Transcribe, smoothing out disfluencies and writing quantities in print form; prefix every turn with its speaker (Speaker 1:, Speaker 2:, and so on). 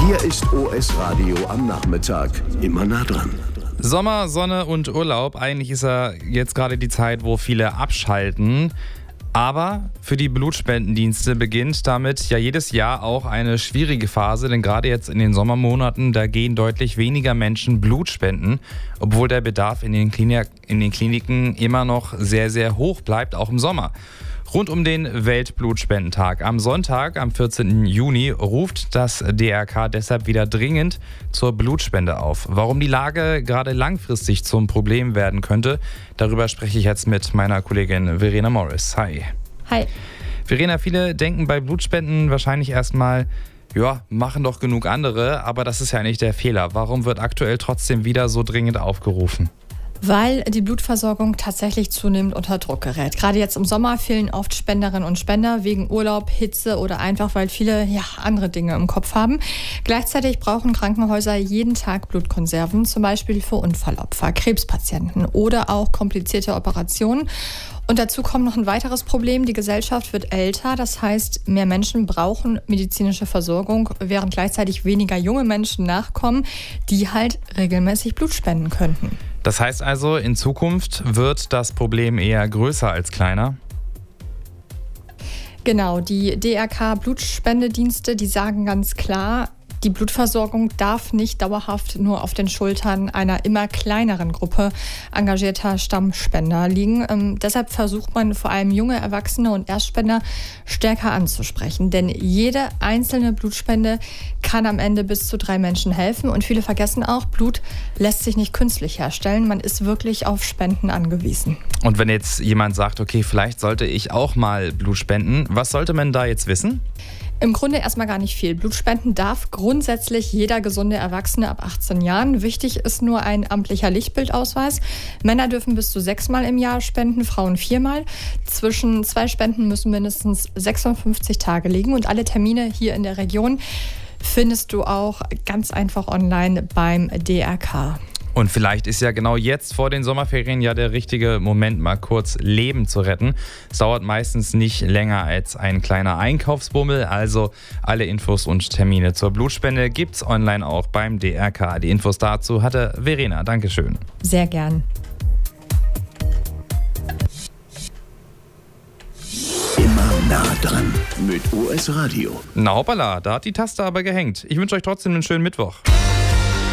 Speaker 1: Hier ist OS Radio am Nachmittag. Immer nah dran.
Speaker 2: Sommer, Sonne und Urlaub. Eigentlich ist ja jetzt gerade die Zeit, wo viele abschalten. Aber für die Blutspendendienste beginnt damit ja jedes Jahr auch eine schwierige Phase, denn gerade jetzt in den Sommermonaten, da gehen deutlich weniger Menschen Blut spenden, obwohl der Bedarf in den Kliniken immer noch sehr, sehr hoch bleibt, auch im Sommer. Rund um den Weltblutspendentag am Sonntag, am 14. Juni, ruft das DRK deshalb wieder dringend zur Blutspende auf. Warum die Lage gerade langfristig zum Problem werden könnte, darüber spreche ich jetzt mit meiner Kollegin Verena Morris. Hi.
Speaker 3: Hi.
Speaker 2: Verena, viele denken bei Blutspenden wahrscheinlich erstmal, ja, machen doch genug andere, aber das ist ja nicht der Fehler. Warum wird aktuell trotzdem wieder so dringend aufgerufen?
Speaker 3: Weil die Blutversorgung tatsächlich zunehmend unter Druck gerät. Gerade jetzt im Sommer fehlen oft Spenderinnen und Spender wegen Urlaub, Hitze oder einfach, weil viele andere Dinge im Kopf haben. Gleichzeitig brauchen Krankenhäuser jeden Tag Blutkonserven, zum Beispiel für Unfallopfer, Krebspatienten oder auch komplizierte Operationen. Und dazu kommt noch ein weiteres Problem. Die Gesellschaft wird älter. Das heißt, mehr Menschen brauchen medizinische Versorgung, während gleichzeitig weniger junge Menschen nachkommen, die halt regelmäßig Blut spenden könnten.
Speaker 2: Das heißt also, in Zukunft wird das Problem eher größer als kleiner?
Speaker 3: Genau, die DRK-Blutspendedienste, die sagen ganz klar, die Blutversorgung darf nicht dauerhaft nur auf den Schultern einer immer kleineren Gruppe engagierter Stammspender liegen. Deshalb versucht man vor allem junge Erwachsene und Erstspender stärker anzusprechen. Denn jede einzelne Blutspende kann am Ende bis zu 3 Menschen helfen. Und viele vergessen auch, Blut lässt sich nicht künstlich herstellen. Man ist wirklich auf Spenden angewiesen.
Speaker 2: Und wenn jetzt jemand sagt, okay, vielleicht sollte ich auch mal Blut spenden, was sollte man da jetzt wissen?
Speaker 3: Im Grunde erstmal gar nicht viel. Blutspenden darf grundsätzlich jeder gesunde Erwachsene ab 18 Jahren. Wichtig ist nur ein amtlicher Lichtbildausweis. Männer dürfen bis zu 6-mal im Jahr spenden, Frauen 4-mal. Zwischen 2 Spenden müssen mindestens 56 Tage liegen. Und alle Termine hier in der Region findest du auch ganz einfach online beim DRK.
Speaker 2: Und vielleicht ist ja genau jetzt vor den Sommerferien ja der richtige Moment, mal kurz Leben zu retten. Es dauert meistens nicht länger als ein kleiner Einkaufsbummel. Also alle Infos und Termine zur Blutspende gibt's online auch beim DRK. Die Infos dazu hatte Verena. Dankeschön.
Speaker 3: Sehr gern.
Speaker 1: Immer nah dran mit OS Radio.
Speaker 2: Na hoppala, da hat die Taste aber gehängt. Ich wünsche euch trotzdem einen schönen Mittwoch.